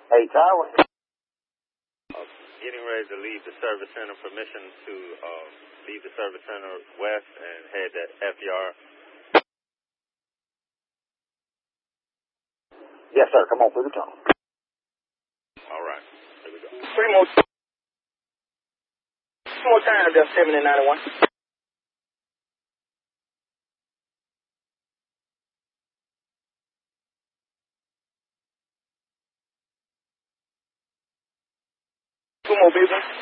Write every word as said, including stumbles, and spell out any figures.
Hey, Tower. Uh, getting ready to leave the service center. Permission to uh, leave the service center west and head to F D R. Yes, sir. Come on through the tunnel. All right. Here we go. Three more. Two more times, there, seventy ninety-one. Two more, baby.